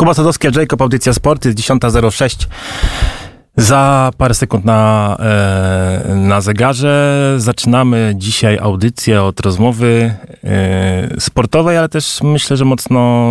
Kuba Sadowski, Jacob, Audycja Sport, jest 10:06. Za parę sekund na zegarze zaczynamy dzisiaj audycję od rozmowy sportowej, ale też myślę, że mocno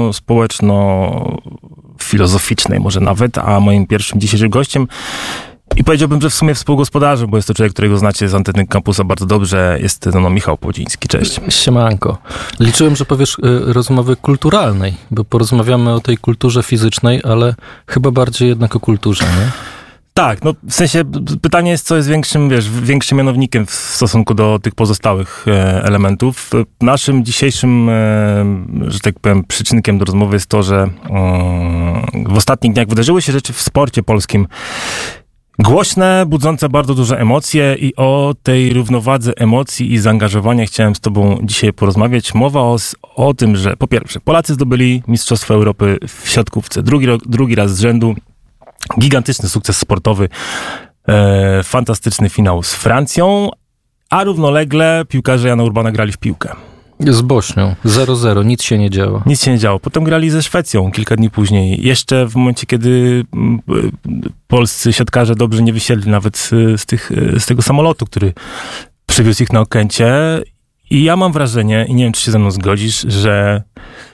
społeczno-filozoficznej może nawet, a moim pierwszym dzisiejszym gościem i powiedziałbym, że w sumie współgospodarzem, bo jest to człowiek, którego znacie z anteny kampusa bardzo dobrze, jest Michał Płodziński. Cześć. Siemanko. Liczyłem, że powiesz rozmowy kulturalnej, bo porozmawiamy o tej kulturze fizycznej, ale chyba bardziej jednak o kulturze, nie? Tak, no w sensie pytanie jest, co jest większym mianownikiem w stosunku do tych pozostałych elementów. Naszym dzisiejszym, że tak powiem, przyczynkiem do rozmowy jest to, że w ostatnich dniach wydarzyły się rzeczy w sporcie polskim głośne, budzące bardzo duże emocje i o tej równowadze emocji i zaangażowania chciałem z tobą dzisiaj porozmawiać. Mowa o tym, że po pierwsze Polacy zdobyli Mistrzostwo Europy w siatkówce. Drugi raz z rzędu. Gigantyczny sukces sportowy, fantastyczny finał z Francją, a równolegle piłkarze Jana Urbana grali w piłkę. Z Bośnią, 0-0, nic się nie działo. Nic się nie działo. Potem grali ze Szwecją kilka dni później. Jeszcze w momencie, kiedy polscy siatkarze dobrze nie wysiedli nawet z tego samolotu, który przywiózł ich na Okęcie. I ja mam wrażenie, i nie wiem, czy się ze mną zgodzisz, że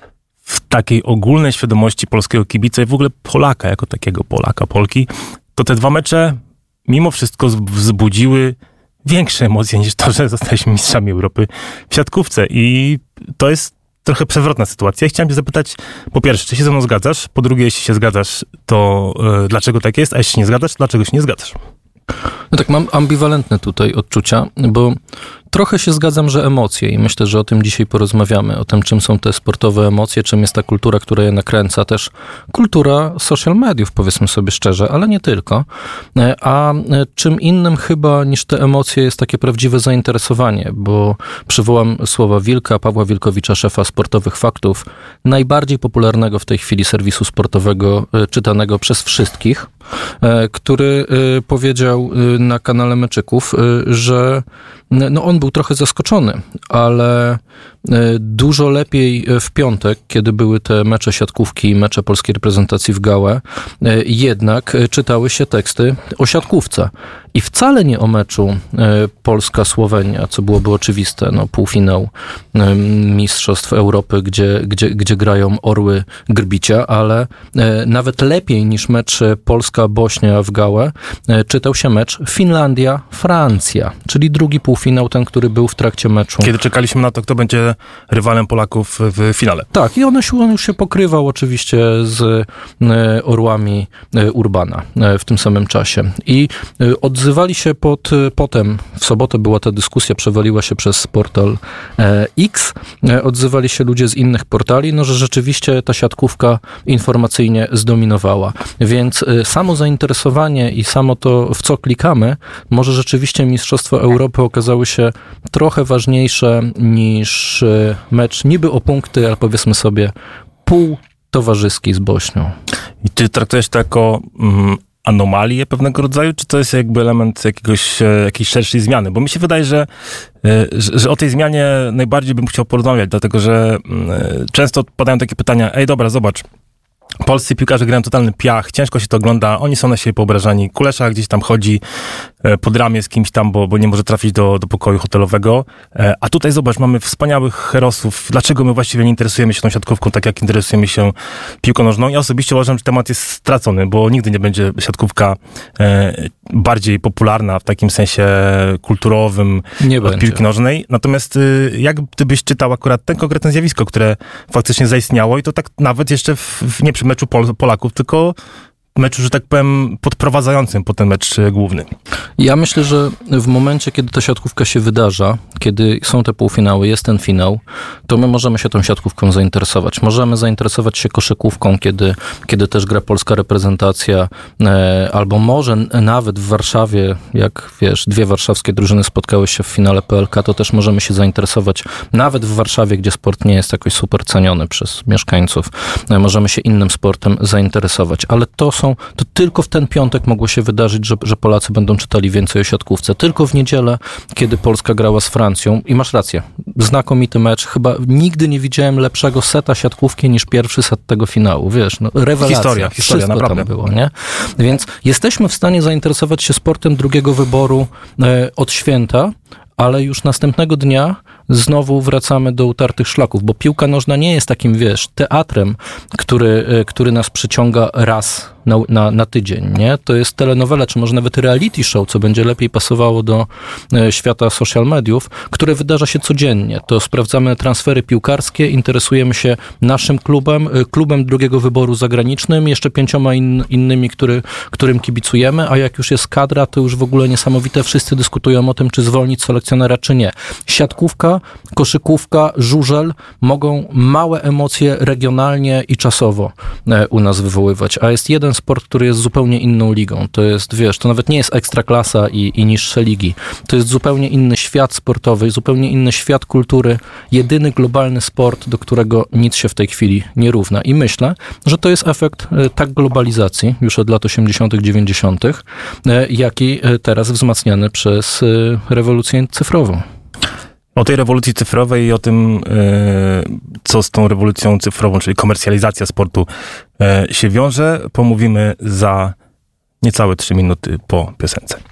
w takiej ogólnej świadomości polskiego kibica i w ogóle Polaka, jako takiego Polaka, Polki, to te dwa mecze mimo wszystko wzbudziły większe emocje niż to, że zostaliśmy mistrzami Europy w siatkówce. I to jest trochę przewrotna sytuacja. I chciałem cię zapytać, po pierwsze, czy się ze mną zgadzasz? Po drugie, jeśli się zgadzasz, to dlaczego tak jest? A jeśli się nie zgadzasz, dlaczego się nie zgadzasz? No tak, mam ambiwalentne tutaj odczucia, bo trochę się zgadzam, że emocje i myślę, że o tym dzisiaj porozmawiamy, o tym, czym są te sportowe emocje, czym jest ta kultura, która je nakręca, też kultura social mediów, powiedzmy sobie szczerze, ale nie tylko. A czym innym chyba niż te emocje jest takie prawdziwe zainteresowanie, bo przywołam słowa Pawła Wilkowicza, szefa Sportowych Faktów, najbardziej popularnego w tej chwili serwisu sportowego, czytanego przez wszystkich, który powiedział na kanale Meczyków, że no on był trochę zaskoczony, ale dużo lepiej w piątek, kiedy były te mecze siatkówki i mecze polskiej reprezentacji w Gałę, jednak czytały się teksty o siatkówce. I wcale nie o meczu Polska-Słowenia, co byłoby oczywiste, no półfinał Mistrzostw Europy, gdzie grają orły Grbicia, ale nawet lepiej niż mecz Polska-Bośnia w Gałę czytał się mecz Finlandia-Francja, czyli drugi półfinał, ten, który był w trakcie meczu. Kiedy czekaliśmy na to, kto będzie rywalem Polaków w finale. Tak, i on już się pokrywał oczywiście z orłami Urbana w tym samym czasie. I odzywali się potem, w sobotę była ta dyskusja, przewaliła się przez portal X, odzywali się ludzie z innych portali, no że rzeczywiście ta siatkówka informacyjnie zdominowała. Więc samo zainteresowanie i samo to, w co klikamy, może rzeczywiście Mistrzostwo Europy okazały się trochę ważniejsze niż mecz niby o punkty, ale powiedzmy sobie półtowarzyski z Bośnią. I ty traktujesz to jako anomalię pewnego rodzaju, czy to jest jakby element jakiejś szerszej zmiany? Bo mi się wydaje, że o tej zmianie najbardziej bym chciał porozmawiać, dlatego że często padają takie pytania, dobra, zobacz, polscy piłkarze grają totalny piach, ciężko się to ogląda, oni są na siebie poobrażani. Kulesza gdzieś tam chodzi pod ramię z kimś tam, bo nie może trafić do pokoju hotelowego. A tutaj zobacz, mamy wspaniałych herosów. Dlaczego my właściwie nie interesujemy się tą siatkówką tak, jak interesujemy się piłką nożną? Ja osobiście uważam, że temat jest stracony, bo nigdy nie będzie siatkówka bardziej popularna w takim sensie kulturowym od piłki nożnej. Natomiast jak gdybyś czytał akurat ten konkretne zjawisko, które faktycznie zaistniało i to tak nawet jeszcze nie przy meczu Polaków, tylko meczu, że tak powiem, podprowadzającym po ten mecz główny. Ja myślę, że w momencie, kiedy ta siatkówka się wydarza, kiedy są te półfinały, jest ten finał, to my możemy się tą siatkówką zainteresować. Możemy zainteresować się koszykówką, kiedy też gra polska reprezentacja, albo może nawet w Warszawie, jak wiesz, dwie warszawskie drużyny spotkały się w finale PLK, to też możemy się zainteresować. Nawet w Warszawie, gdzie sport nie jest jakoś super ceniony przez mieszkańców, możemy się innym sportem zainteresować. Ale to są siatkówką, to tylko w ten piątek mogło się wydarzyć, że Polacy będą czytali więcej o siatkówce. Tylko w niedzielę, kiedy Polska grała z Francją, i masz rację, znakomity mecz, chyba nigdy nie widziałem lepszego seta siatkówki niż pierwszy set tego finału, wiesz, no, rewelacja. Historia naprawdę. Tam było, nie? Więc jesteśmy w stanie zainteresować się sportem drugiego wyboru od święta, ale już następnego dnia znowu wracamy do utartych szlaków, bo piłka nożna nie jest takim, wiesz, teatrem, który nas przyciąga raz na tydzień, nie? To jest telenowela, czy może nawet reality show, co będzie lepiej pasowało do świata social mediów, które wydarza się codziennie. To sprawdzamy transfery piłkarskie, interesujemy się naszym klubem drugiego wyboru zagranicznym, jeszcze 5 innymi, którym kibicujemy, a jak już jest kadra, to już w ogóle niesamowite, wszyscy dyskutują o tym, czy zwolnić selekcjonera, czy nie. Siatkówka, koszykówka, żużel mogą małe emocje regionalnie i czasowo u nas wywoływać, a jest jeden sport, który jest zupełnie inną ligą. To jest, wiesz, to nawet nie jest ekstraklasa i niższe ligi. To jest zupełnie inny świat sportowy, zupełnie inny świat kultury, jedyny globalny sport, do którego nic się w tej chwili nie równa. I myślę, że to jest efekt tak globalizacji, już od lat 80., 90., jak i teraz wzmacniany przez rewolucję cyfrową. O tej rewolucji cyfrowej i o tym, co z tą rewolucją cyfrową, czyli komercjalizacja sportu się wiąże, pomówimy za niecałe 3 minuty po piosence.